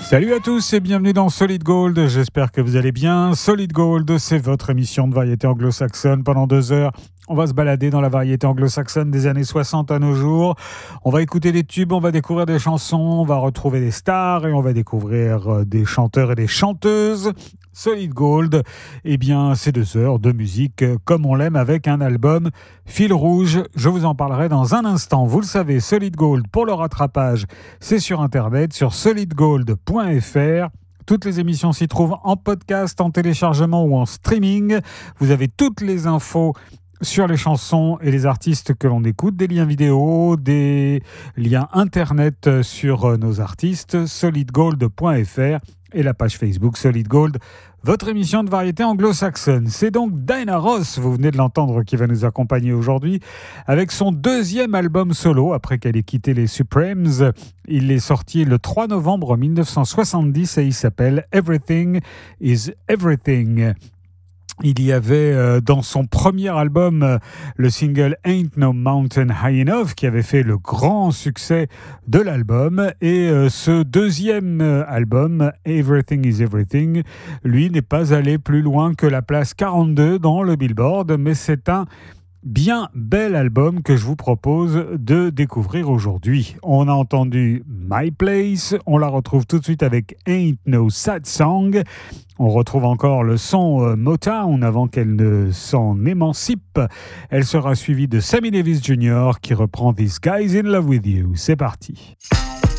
Salut à tous et bienvenue dans Solid Gold, j'espère que vous allez bien. Solid Gold, c'est votre émission de variété anglo-saxonne. Pendant 2 heures, on va se balader dans la variété anglo-saxonne des années 60 à nos jours. On va écouter des tubes, on va découvrir des chansons, on va retrouver des stars et on va découvrir des chanteurs et des chanteuses. Solid Gold, eh bien, c'est 2 heures de musique comme on l'aime avec un album fil rouge. Je vous en parlerai dans un instant. Vous le savez, Solid Gold, pour le rattrapage, c'est sur Internet, sur solidgold.fr. Toutes les émissions s'y trouvent en podcast, en téléchargement ou en streaming. Vous avez toutes les infos sur les chansons et les artistes que l'on écoute, des liens vidéo, des liens internet sur nos artistes, solidgold.fr et la page Facebook Solid Gold, votre émission de variété anglo-saxonne. C'est donc Diana Ross, vous venez de l'entendre, qui va nous accompagner aujourd'hui avec son 2e album solo après qu'elle ait quitté les Supremes. Il est sorti le 3 novembre 1970 et il s'appelle Everything is Everything. Il y avait dans son premier album le single Ain't No Mountain High Enough qui avait fait le grand succès de l'album, et ce 2e album Everything is Everything, lui, n'est pas allé plus loin que la place 42 dans le Billboard, mais c'est un bien bel album que je vous propose de découvrir aujourd'hui. On a entendu My Place, on la retrouve tout de suite avec Ain't No Sad Song. On retrouve encore le son Motown avant qu'elle ne s'en émancipe. Elle sera suivie de Sammy Davis Jr. qui reprend This Guy's in Love with You. C'est parti.